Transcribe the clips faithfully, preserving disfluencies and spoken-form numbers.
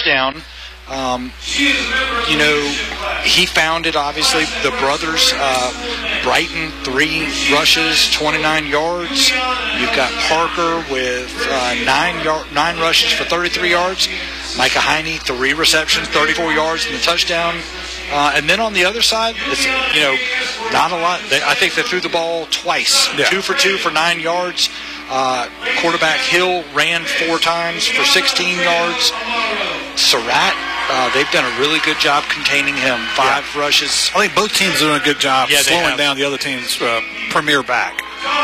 touchdown. Um, you know, he found it, obviously. The brothers, uh, Brighton, three rushes, twenty-nine yards. You've got Parker with uh, nine, yard, nine rushes for thirty-three yards. Micah Heine, three receptions, thirty-four yards, and the touchdown. Uh, and then on the other side, it's, you know, not a lot. They, I think they threw the ball twice. Yeah. Two for two for nine yards. Uh, quarterback Hill ran four times for sixteen yards. Surratt, uh, they've done a really good job containing him. Five yeah. rushes. I think both teams are doing a good job yeah, slowing down the other team's uh, premier back.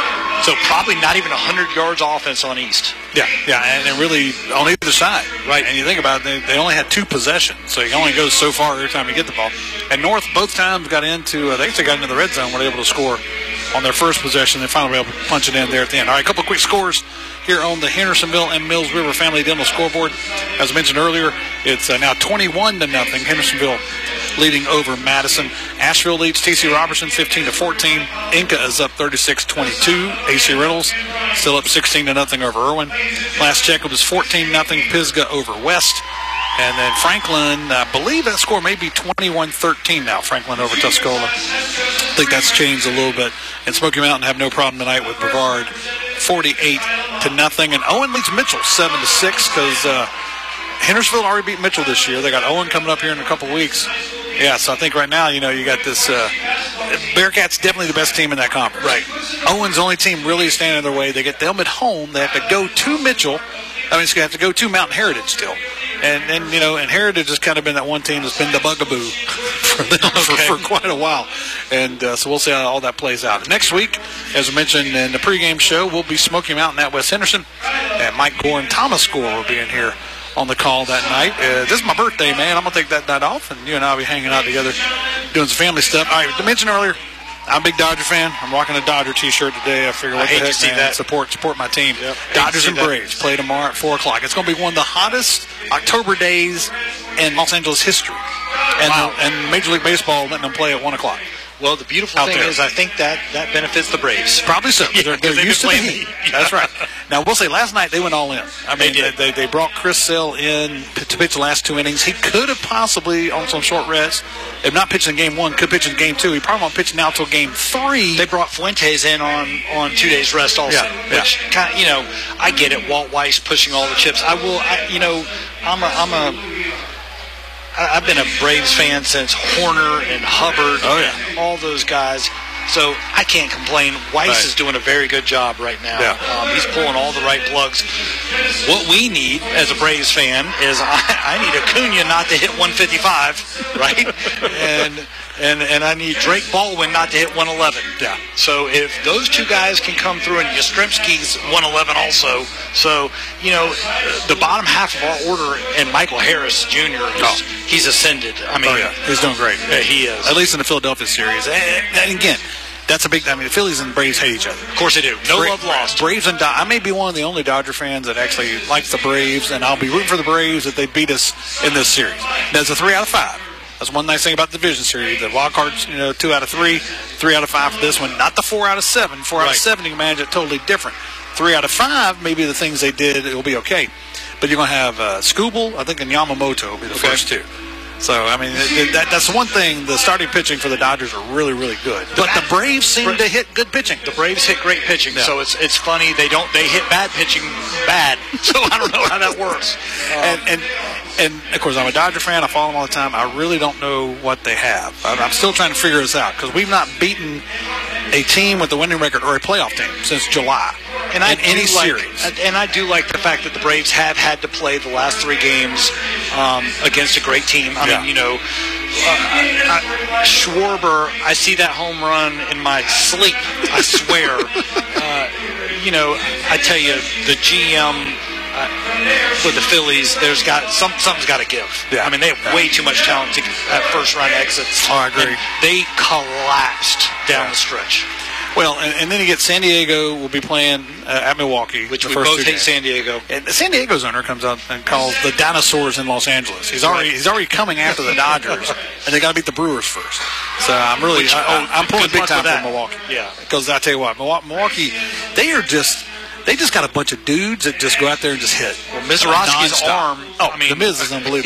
So probably not even one hundred yards offense on East. Yeah, yeah, and, and really on either side. Right. And you think about it, they, they only had two possessions, so you can only go so far every time you get the ball. And North both times got into, uh, they actually got into the red zone, were able to score on their first possession, and finally were able to punch it in there at the end. All right, a couple of quick scores here on the Hendersonville and Mills River Family Dental scoreboard. As I mentioned earlier, it's uh, now twenty-one to nothing. Hendersonville leading over Madison. Asheville leads T C Robertson fifteen to fourteen. Inca is up thirty-six twenty-two. A C Reynolds still up sixteen to nothing over Irwin. Last check it was fourteen nothing Pisgah over West. And then Franklin, I believe that score may be twenty-one thirteen now, Franklin over Tuscola. I think that's changed a little bit. And Smoky Mountain have no problem tonight with Brevard, forty-eight to nothing. And Owen leads Mitchell seven to six because uh, Hendersonville already beat Mitchell this year. They got Owen coming up here in a couple weeks. Yeah, so I think right now, you know, you got this uh, Bearcats definitely the best team in that conference. Right. Owen's the only team really standing in their way. They get them at home. They have to go to Mitchell. I mean, they have to go to Mountain Heritage still. And, and you know, and Heritage has kind of been that one team that's been the bugaboo for them okay. for, for quite a while. And uh, so we'll see how all that plays out. Next week, as I mentioned in the pregame show, we'll be Smoky Mountain at West Henderson. And Mike Gore and Thomas Gore will be in here on the call that night. Uh, this is my birthday, man. I'm going to take that night off, and you and I will be hanging out together doing some family stuff. All right, I mentioned earlier, I'm a big Dodger fan. I'm rocking a Dodger T-shirt today. I figure, what I hate the heck, to see man, that. Support, support my team. Yep. Dodgers and Braves play tomorrow at four o'clock. It's going to be one of the hottest October days in Los Angeles history. And, wow. the, and Major League Baseball letting them play at one o'clock. Well, the beautiful Out thing there. is I think that, that benefits the Braves. Probably so. Yeah, they're they're used to the heat. Yeah. That's right. Now, we'll say last night they went all in. I mean, they, did. they, they brought Chris Sale in to pitch the last two innings. He could have possibly, on some short rest, if not pitching in game one, could pitch in game two. He probably won't pitch now until game three. They brought Fuentes in on, on two days rest also. Yeah, which yeah. kind of, you know, I get it. Walt Weiss pushing all the chips. I will, I, you know, I'm a, I'm a, I've been a Braves fan since Horner and Hubbard oh, yeah. and all those guys. So I can't complain. Weiss right. is doing a very good job right now. Yeah. Um, he's pulling all the right plugs. What we need as a Braves fan is I, I need Acuna not to hit one fifty-five, right? and and and I need Drake Baldwin not to hit one eleven. Yeah. So if those two guys can come through, and Yastrzemski's one eleven also. So, you know, the bottom half of our order, and Michael Harris Junior, is, oh. he's ascended. I mean, oh, yeah. He's doing great. Yeah, he is. At least in the Philadelphia series. And, and again, that's a big. I mean, the Phillies and Braves hate each other. Of course they do. No Bra- love lost. Braves and Do- I may be one of the only Dodger fans that actually likes the Braves, and I'll be rooting for the Braves if they beat us in this series. That's a three out of five. That's one nice thing about the division series. The wild cards, you know, two out of three, three out of five for this one. Not the four out of seven. Four out right. of seven, you can manage it totally different. Three out of five, maybe the things they did, it will be okay. But you're going to have uh, Scooble, I think, and Yamamoto will be the okay. first two. So, I mean, it, it, that, that's the one thing. The starting pitching for the Dodgers are really, really good. But the Braves seem Bra- to hit good pitching. The Braves hit great pitching, yeah. so it's it's funny they don't they hit bad pitching bad. So I don't know how that works. Um, and, and and of course, I'm a Dodger fan. I follow them all the time. I really don't know what they have. I'm, I'm still trying to figure this out because we've not beaten a team with a winning record or a playoff team since July. And I in any do like, series. and I do like the fact that the Braves have had to play the last three games um, against a great team. I yeah. mean, you know, uh, I, I, Schwarber, I see that home run in my sleep, I swear. uh, you know, I tell you, the G M uh, for the Phillies, there's got some something's got to give. Yeah. I mean, they have yeah. way too much talent to at first run exits. Oh, I agree. And they collapsed down yeah. the stretch. Well, and, and then you get San Diego will be playing uh, at Milwaukee. Which the we first both two hate games. San Diego. And the San Diego's owner comes out and calls the dinosaurs in Los Angeles. He's already he's already coming after the Dodgers, and they got to beat the Brewers first. So I'm really Which, I, oh, I'm pulling good big luck time with that. for Milwaukee. Yeah, because I tell you what, Milwaukee, they are just. They just got a bunch of dudes that just go out there and just hit. Well, Mizrachi's nonstop. arm. Oh, I mean, the Miz is unbelievable.